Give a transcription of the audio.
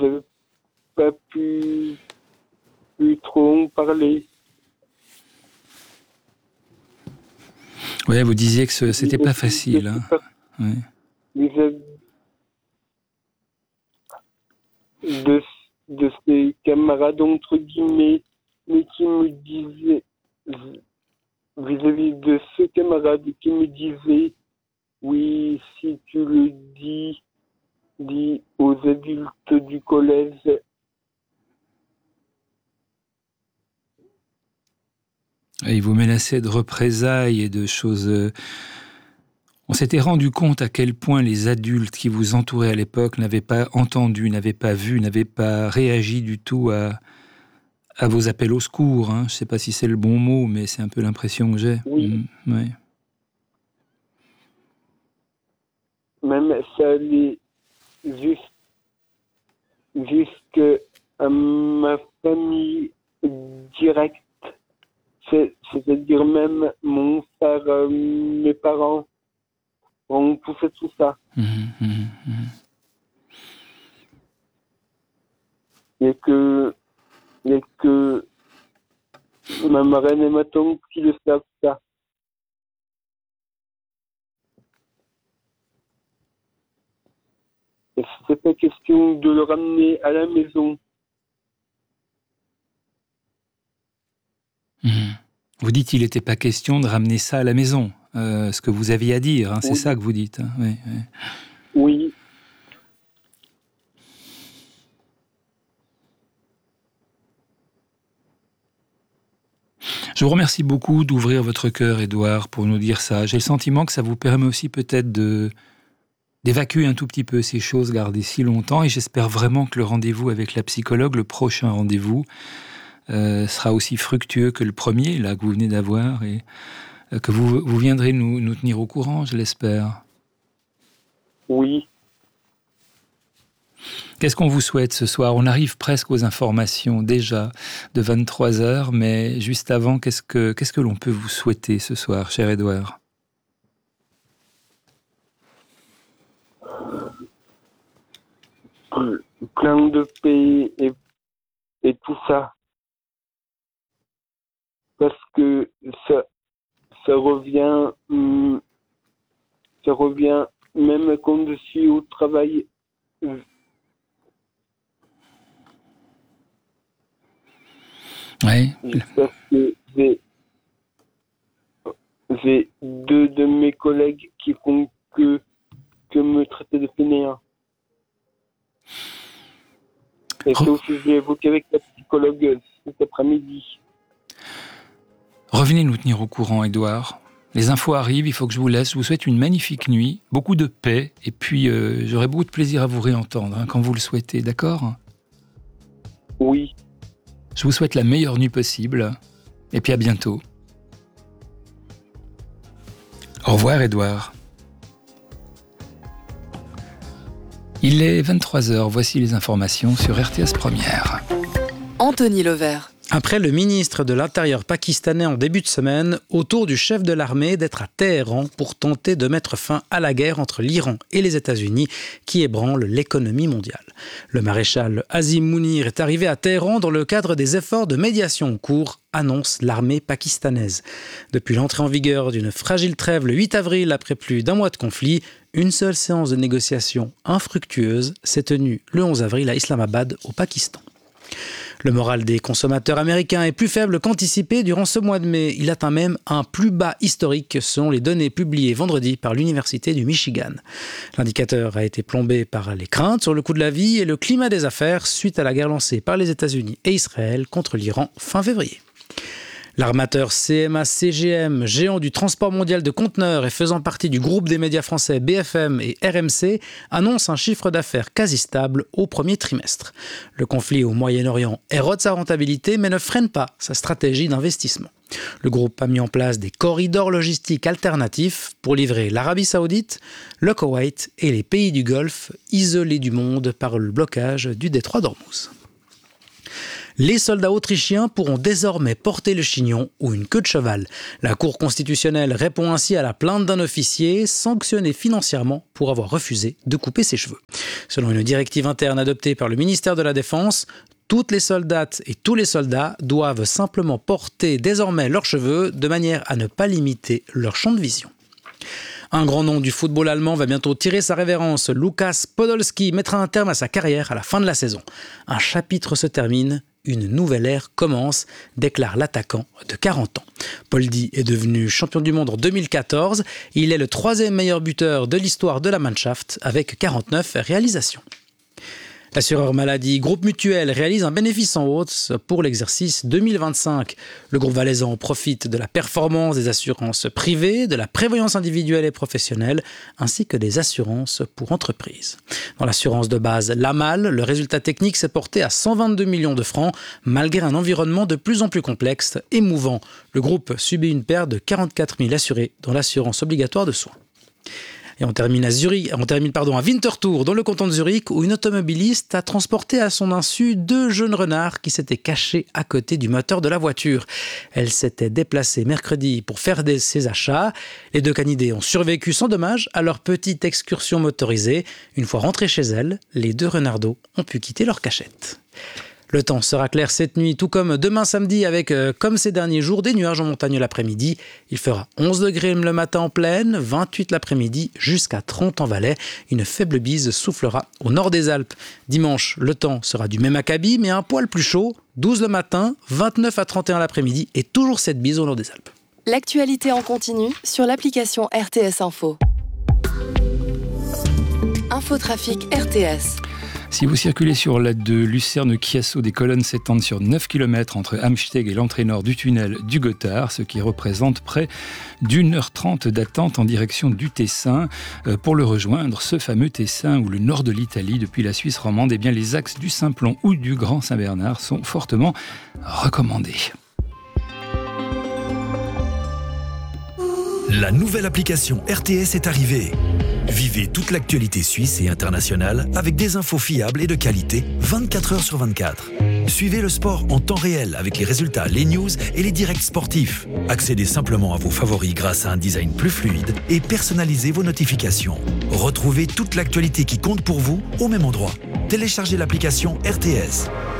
n'avez pas pu trop en parler. Oui, vous disiez que c'était pas facile. Hein. Ouais. De ses camarades, entre guillemets, mais qui me disaient, vis-à-vis de ces camarades qui me disaient, oui, si tu le dis aux adultes du collège. Et il vous menaçait de représailles et de choses... On s'était rendu compte à quel point les adultes qui vous entouraient à l'époque n'avaient pas entendu, n'avaient pas vu, n'avaient pas réagi du tout à vos appels au secours. Hein. Je ne sais pas si c'est le bon mot, mais c'est un peu l'impression que j'ai. Oui. Ouais. Même ça allait jusqu'à ma famille directe. C'est-à-dire même mon frère, mes parents. On poussait tout ça. Et que ma marraine et ma tante qui le savent ça. Et c'était pas question de le ramener à la maison. Vous dites qu'il n'était pas question de ramener ça à la maison, ce que vous aviez à dire, hein, oui. C'est ça que vous dites. Hein. Oui, oui. Oui. Je vous remercie beaucoup d'ouvrir votre cœur, Édouard, pour nous dire ça. J'ai le sentiment que ça vous permet aussi peut-être d'évacuer un tout petit peu ces choses gardées si longtemps, et j'espère vraiment que le rendez-vous avec la psychologue, le prochain rendez-vous, sera aussi fructueux que le premier, là, que vous venez d'avoir, et que vous viendrez nous tenir au courant, je l'espère. Oui. Qu'est-ce qu'on vous souhaite ce soir ? On arrive presque aux informations déjà de 23h, mais juste avant, qu'est-ce que l'on peut vous souhaiter ce soir, cher Édouard ? Plein de paix et tout ça. Parce que ça revient même quand je suis au travail. Oui. Parce que j'ai deux de mes collègues qui font que me traiter de fainéant. Et c'est aussi j'ai évoqué avec la psychologue cet après-midi. Revenez nous tenir au courant, Édouard. Les infos arrivent, il faut que je vous laisse. Je vous souhaite une magnifique nuit, beaucoup de paix, et puis j'aurai beaucoup de plaisir à vous réentendre quand vous le souhaitez, d'accord ? Oui. Je vous souhaite la meilleure nuit possible, et puis à bientôt. Au revoir, Édouard. Il est 23h, voici les informations sur RTS Première. Anthony Levert. Après le ministre de l'Intérieur pakistanais en début de semaine, au tour du chef de l'armée d'être à Téhéran pour tenter de mettre fin à la guerre entre l'Iran et les États-Unis qui ébranle l'économie mondiale. Le maréchal Azim Mounir est arrivé à Téhéran dans le cadre des efforts de médiation en cours, annonce l'armée pakistanaise. Depuis l'entrée en vigueur d'une fragile trêve le 8 avril après plus d'un mois de conflit, une seule séance de négociation infructueuse s'est tenue le 11 avril à Islamabad, au Pakistan. Le moral des consommateurs américains est plus faible qu'anticipé durant ce mois de mai. Il atteint même un plus bas historique selon les données publiées vendredi par l'Université du Michigan. L'indicateur a été plombé par les craintes sur le coût de la vie et le climat des affaires suite à la guerre lancée par les États-Unis et Israël contre l'Iran fin février. L'armateur CMA-CGM, géant du transport mondial de conteneurs et faisant partie du groupe des médias français BFM et RMC, annonce un chiffre d'affaires quasi stable au premier trimestre. Le conflit au Moyen-Orient érode sa rentabilité mais ne freine pas sa stratégie d'investissement. Le groupe a mis en place des corridors logistiques alternatifs pour livrer l'Arabie Saoudite, le Koweït et les pays du Golfe, isolés du monde par le blocage du détroit d'Ormuz. Les soldats autrichiens pourront désormais porter le chignon ou une queue de cheval. La Cour constitutionnelle répond ainsi à la plainte d'un officier sanctionné financièrement pour avoir refusé de couper ses cheveux. Selon une directive interne adoptée par le ministère de la Défense, toutes les soldates et tous les soldats doivent simplement porter désormais leurs cheveux de manière à ne pas limiter leur champ de vision. Un grand nom du football allemand va bientôt tirer sa révérence. Lukas Podolski mettra un terme à sa carrière à la fin de la saison. Un chapitre se termine, une nouvelle ère commence, déclare l'attaquant de 40 ans. Poldi est devenu champion du monde en 2014. Il est le 3e meilleur buteur de l'histoire de la Mannschaft avec 49 réalisations. L'assureur maladie Groupe Mutuel réalise un bénéfice en hausse pour l'exercice 2025. Le groupe valaisan profite de la performance des assurances privées, de la prévoyance individuelle et professionnelle, ainsi que des assurances pour entreprises. Dans l'assurance de base Lamal, le résultat technique s'est porté à 122 millions de francs, malgré un environnement de plus en plus complexe et mouvant. Le groupe subit une perte de 44 000 assurés dans l'assurance obligatoire de soins. Et on termine à Winterthur, dans le canton de Zurich, où une automobiliste a transporté à son insu 2 jeunes renards qui s'étaient cachés à côté du moteur de la voiture. Elle s'était déplacée mercredi pour faire ses achats. Les 2 canidés ont survécu sans dommage à leur petite excursion motorisée. Une fois rentrés chez elles, les 2 renardeaux ont pu quitter leur cachette. Le temps sera clair cette nuit, tout comme demain samedi, avec, comme ces derniers jours, des nuages en montagne l'après-midi. Il fera 11 degrés le matin en plaine, 28 l'après-midi, jusqu'à 30 en Valais. Une faible bise soufflera au nord des Alpes. Dimanche, le temps sera du même acabit, mais un poil plus chaud. 12 le matin, 29 à 31 l'après-midi, et toujours cette bise au nord des Alpes. L'actualité en continu sur l'application RTS Info. Infotrafic RTS. Si vous circulez sur la de Lucerne-Chiasso, des colonnes s'étendent sur 9 km entre Amsteg et l'entrée nord du tunnel du Gothard, ce qui représente près d'1h30 d'attente en direction du Tessin. Pour le rejoindre, ce fameux Tessin ou le nord de l'Italie depuis la Suisse romande, eh bien les axes du Simplon ou du Grand Saint-Bernard sont fortement recommandés. La nouvelle application RTS est arrivée. Vivez toute l'actualité suisse et internationale avec des infos fiables et de qualité 24 heures sur 24. Suivez le sport en temps réel avec les résultats, les news et les directs sportifs. Accédez simplement à vos favoris grâce à un design plus fluide et personnalisez vos notifications. Retrouvez toute l'actualité qui compte pour vous au même endroit. Téléchargez l'application RTS.